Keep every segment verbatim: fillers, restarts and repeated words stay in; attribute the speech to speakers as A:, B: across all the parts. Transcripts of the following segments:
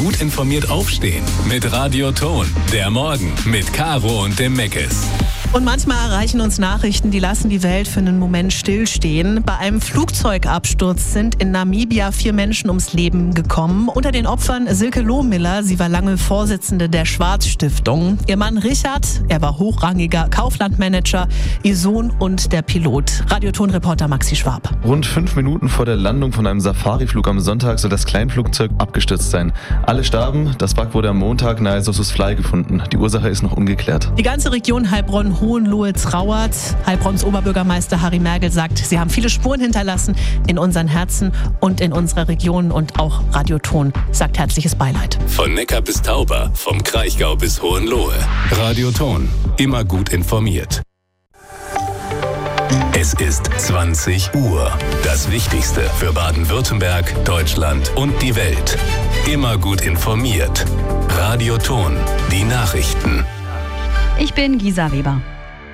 A: gut informiert aufstehen. Mit Radio Ton. Der Morgen mit Caro und dem Meckes.
B: Und manchmal erreichen uns Nachrichten, die lassen die Welt für einen Moment stillstehen. Bei einem Flugzeugabsturz sind in Namibia vier Menschen ums Leben gekommen. Unter den Opfern Silke Lohmiller. Sie war lange Vorsitzende der Schwarz-Stiftung. Ihr Mann Richard, er war hochrangiger Kauflandmanager, ihr Sohn und der Pilot. Radioton-Reporter Maxi Schwab.
C: Rund fünf Minuten vor der Landung von einem Safariflug am Sonntag soll das Kleinflugzeug abgestürzt sein. Alle starben. Das Wrack wurde am Montag nahe Sossusvlei gefunden. Die Ursache ist noch ungeklärt.
B: Die ganze Region Heilbronn Hohenlohe trauert. Heilbronns Oberbürgermeister Harry Mergel sagt, sie haben viele Spuren hinterlassen in unseren Herzen und in unserer Region, und auch Radioton sagt herzliches Beileid.
A: Von Neckar bis Tauber, vom Kraichgau bis Hohenlohe. Radioton, immer gut informiert. Es ist zwanzig Uhr. Das Wichtigste für Baden-Württemberg, Deutschland und die Welt. Immer gut informiert. Radioton, die Nachrichten.
D: Ich bin Gisa Weber.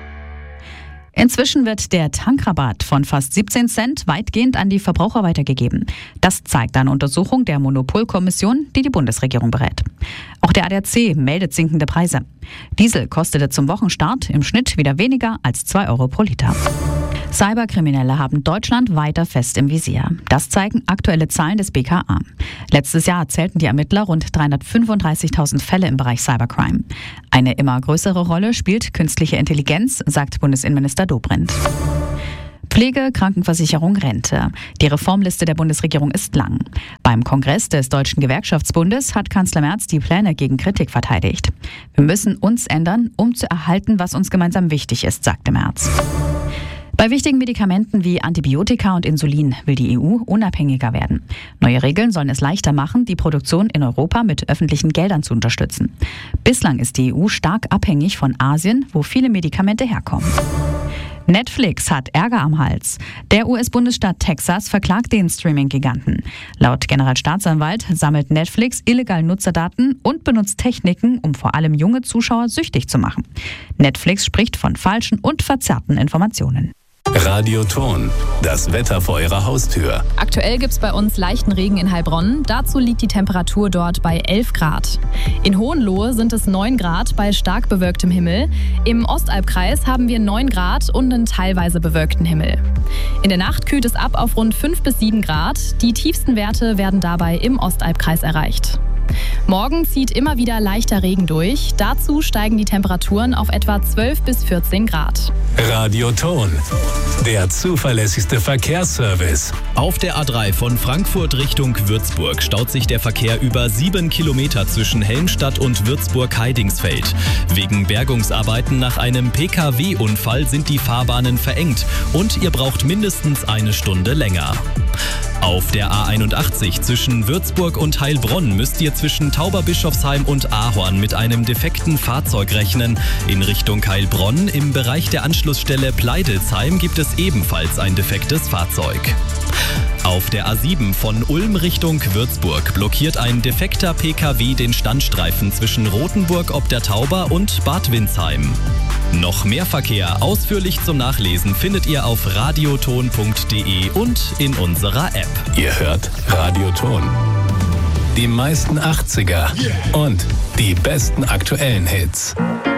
D: Inzwischen wird der Tankrabatt von fast siebzehn Cent weitgehend an die Verbraucher weitergegeben. Das zeigt eine Untersuchung der Monopolkommission, die die Bundesregierung berät. Auch der A D A C meldet sinkende Preise. Diesel kostete zum Wochenstart im Schnitt wieder weniger als zwei Euro pro Liter. Cyberkriminelle haben Deutschland weiter fest im Visier. Das zeigen aktuelle Zahlen des B K A. Letztes Jahr zählten die Ermittler rund dreihundertfünfunddreißigtausend Fälle im Bereich Cybercrime. Eine immer größere Rolle spielt künstliche Intelligenz, sagt Bundesinnenminister Dobrindt. Pflege, Krankenversicherung, Rente. Die Reformliste der Bundesregierung ist lang. Beim Kongress des Deutschen Gewerkschaftsbundes hat Kanzler Merz die Pläne gegen Kritik verteidigt. Wir müssen uns ändern, um zu erhalten, was uns gemeinsam wichtig ist, sagte Merz. Bei wichtigen Medikamenten wie Antibiotika und Insulin will die E U unabhängiger werden. Neue Regeln sollen es leichter machen, die Produktion in Europa mit öffentlichen Geldern zu unterstützen. Bislang ist die E U stark abhängig von Asien, wo viele Medikamente herkommen. Netflix hat Ärger am Hals. Der U S-Bundesstaat Texas verklagt den Streaming-Giganten. Laut Generalstaatsanwalt sammelt Netflix illegal Nutzerdaten und benutzt Techniken, um vor allem junge Zuschauer süchtig zu machen. Netflix spricht von falschen und verzerrten Informationen.
A: Radioton, das Wetter vor Ihrer Haustür.
E: Aktuell gibt es bei uns leichten Regen in Heilbronn. Dazu liegt die Temperatur dort bei elf Grad. In Hohenlohe sind es neun Grad bei stark bewölktem Himmel. Im Ostalbkreis haben wir neun Grad und einen teilweise bewölkten Himmel. In der Nacht kühlt es ab auf rund fünf bis sieben Grad. Die tiefsten Werte werden dabei im Ostalbkreis erreicht. Morgen zieht immer wieder leichter Regen durch. Dazu steigen die Temperaturen auf etwa zwölf bis vierzehn Grad.
A: Radioton, der zuverlässigste Verkehrsservice.
F: Auf der A drei von Frankfurt Richtung Würzburg staut sich der Verkehr über sieben Kilometer zwischen Helmstadt und Würzburg-Heidingsfeld. Wegen Bergungsarbeiten nach einem P K W-Unfall sind die Fahrbahnen verengt und ihr braucht mindestens eine Stunde länger. Auf der A einundachtzig zwischen Würzburg und Heilbronn müsst ihr zwischen Tauberbischofsheim und Ahorn mit einem defekten Fahrzeug rechnen. In Richtung Heilbronn im Bereich der Anschlussstelle Pleidelsheim gibt es ebenfalls ein defektes Fahrzeug. Auf der A sieben von Ulm Richtung Würzburg blockiert ein defekter P K W den Standstreifen zwischen Rothenburg ob der Tauber und Bad Windsheim. Noch mehr Verkehr ausführlich zum Nachlesen findet ihr auf radioton punkt de und in unserer App.
A: Ihr hört Radioton. Die meisten achtziger und die besten aktuellen Hits.